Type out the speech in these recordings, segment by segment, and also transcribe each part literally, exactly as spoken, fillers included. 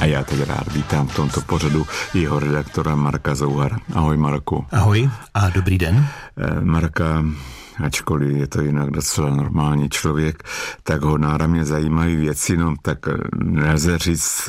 A já teď rád vítám v tomto pořadu jeho redaktora Marka Zouhara. Ahoj Marku. Ahoj a dobrý den. Marka, ačkoliv je to jinak docela normální člověk, tak ho náramně zajímají věci, no tak nelze říct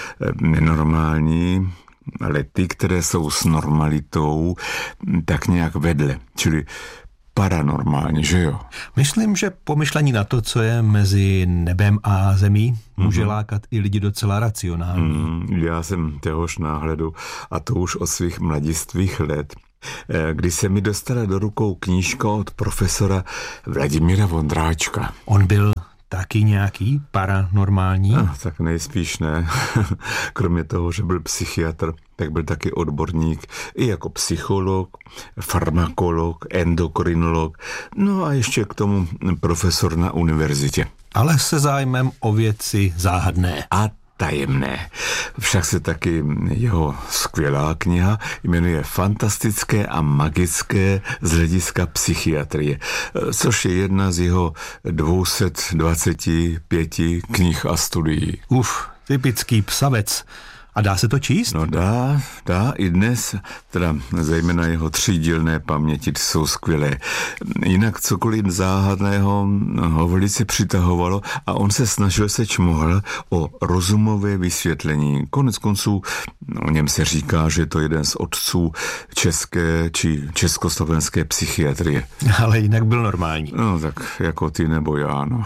nenormální, ale ty, které jsou s normalitou, tak nějak vedle, čili paranormálně, že jo? Myslím, že pomyšlení na to, co je mezi nebem a zemí, může mm-hmm. lákat i lidi docela racionální. Mm, já jsem téhož náhledu, a to už od svých mladistvých let, kdy se mi dostala do rukou knížka od profesora Vladimíra Vondráčka. On byl taky nějaký paranormální? No, tak nejspíš ne. Kromě toho, že byl psychiatr, tak byl taky odborník i jako psycholog, farmakolog, endokrinolog, no a ještě k tomu profesor na univerzitě. Ale se zájmem o věci záhadné. A tajemné. Však se taky jeho skvělá kniha jmenuje Fantastické a magické z hlediska psychiatrie, což je jedna z jeho dvě stě dvacet pět knih a studií. Uf, typický psavec. A dá se to číst? No dá, dá i dnes, teda zejména jeho třídílné paměti jsou skvělé. Jinak cokoliv záhadného ho velice přitahovalo a on se snažil se čmohl o rozumové vysvětlení. Konec konců o něm se říká, že je to jeden z otců české či československé psychiatrie. Ale jinak byl normální. No tak jako ty nebo já, no.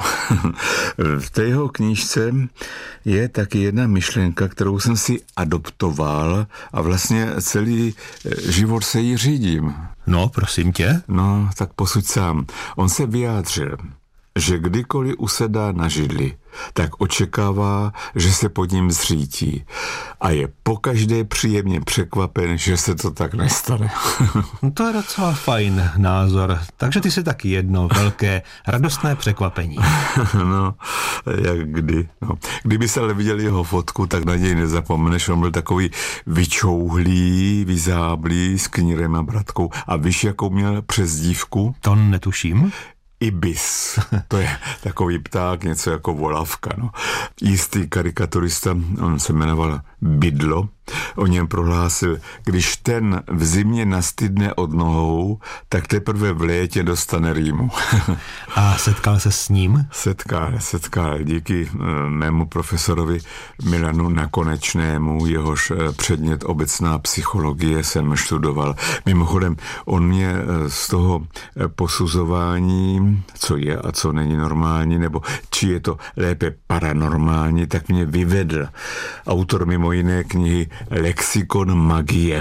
V té jeho knížce je taky jedna myšlenka, kterou jsem si adoptoval a vlastně celý život se jí řídím. No, prosím tě. No, tak posuď sám. On se vyjádřil, že kdykoliv usedá na židli, tak očekává, že se pod ním zřítí. A je pokaždé příjemně překvapen, že se to tak nestane. No to je docela fajn názor. Takže ty jsi taky jedno velké radostné překvapení. No, jak kdy. No. Kdyby se ale viděl jeho fotku, tak na něj nezapomeneš. On byl takový vyčouhlý, vyzáblý, s knírem a bratkou. A víš, jakou měl přezdívku? To netuším. Ibis. To je takový pták, něco jako volavka. No. Jistý karikaturista, on se jmenoval Bydlo, o něm prohlásil, když ten v zimě nastydne od nohou, tak teprve v létě dostane rýmu. A setkal se s ním? Setkal, setkal. Díky mému profesorovi Milanu Nakonečnému, jehož předmět obecná psychologie jsem študoval. Mimochodem, on mě z toho posuzování, co je a co není normální, nebo či je to lépe paranormální, tak mě vyvedl. Autor mimo jiné knihy Lexikon magie.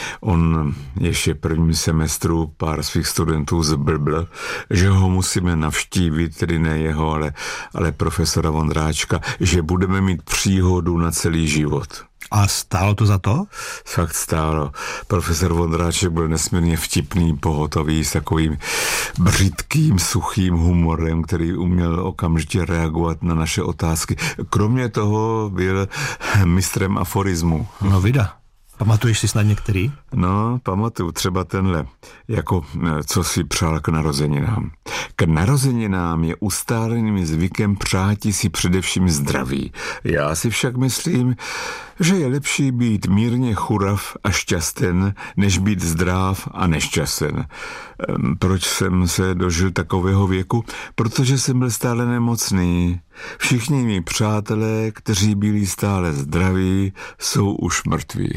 On ještě prvním semestru pár svých studentů zblbl, že ho musíme navštívit, tedy ne jeho, ale, ale profesora Vondráčka, že budeme mít příhodu na celý život. A stálo to za to? Fakt stálo. Profesor Vondráček byl nesmírně vtipný, pohotový, s takovým břitkým, suchým humorem, který uměl okamžitě reagovat na naše otázky. Kromě toho byl mistrem aforismu. No vida. Pamatuješ si snad některý? No, pamatuju, třeba tenhle, jako co si přál k narozeninám. K narozeninám je ustáleným zvykem přáti si především zdraví. Já si však myslím, že je lepší být mírně churav a šťasten, než být zdrav a nešťasten. Proč jsem se dožil takového věku? Protože jsem byl stále nemocný. Všichni mý přátelé, kteří byli stále zdraví, jsou už mrtví.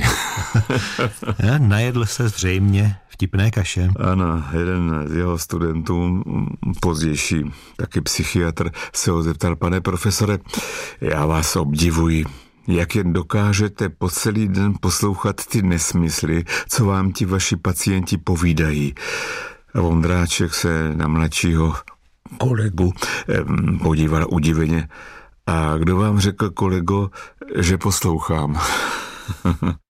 Najedl se zřejmě vtipné kaše. Ano, jeden z jeho studentů, pozdější taky psychiatr, se ho zeptal: pane profesore, já vás obdivuji, jak jen dokážete po celý den poslouchat ty nesmysly, co vám ti vaši pacienti povídají. A Vondráček se na mladšího kolegu podíval udiveně. A kdo vám řekl, kolego, že poslouchám?